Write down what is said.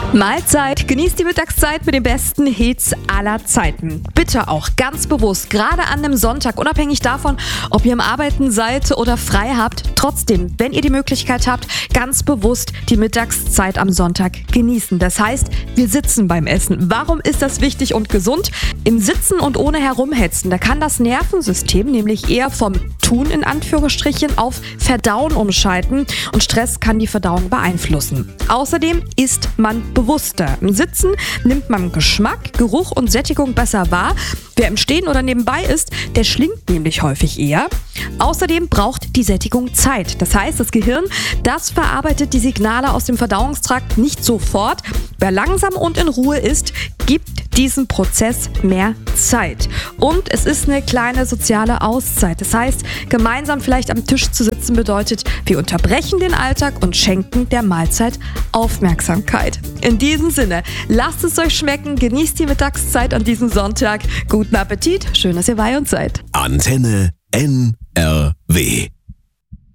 Mahlzeit, genießt die Mittagszeit mit den besten Hits aller Zeiten. Bitte auch ganz bewusst, gerade an einem Sonntag, unabhängig davon, ob ihr am Arbeiten seid oder frei habt, trotzdem, wenn ihr die Möglichkeit habt, ganz bewusst die Mittagszeit am Sonntag genießen. Das heißt, wir sitzen beim Essen. Warum ist das wichtig und gesund? Im Sitzen und ohne Herumhetzen, da kann das Nervensystem nämlich eher vom Tun in Anführungsstrichen auf Verdauen umschalten und Stress kann die Verdauung beeinflussen. Außerdem isst man bewusster. Im Sitzen nimmt man Geschmack, Geruch und Sättigung besser wahr. Wer im Stehen oder nebenbei isst, der schlingt nämlich häufig eher. Außerdem braucht die Sättigung Zeit. Das heißt, das Gehirn, das verarbeitet die Signale aus dem Verdauungstrakt nicht sofort. Wer langsam und in Ruhe isst, gibt diesem Prozess mehr Zeit. Und es ist eine kleine soziale Auszeit. Das heißt, gemeinsam vielleicht am Tisch zu sitzen bedeutet, wir unterbrechen den Alltag und schenken der Mahlzeit Aufmerksamkeit. In diesem Sinne, lasst es euch schmecken, genießt die Mittagszeit an diesem Sonntag. Guten Appetit, schön, dass ihr bei uns seid. Antenne NRW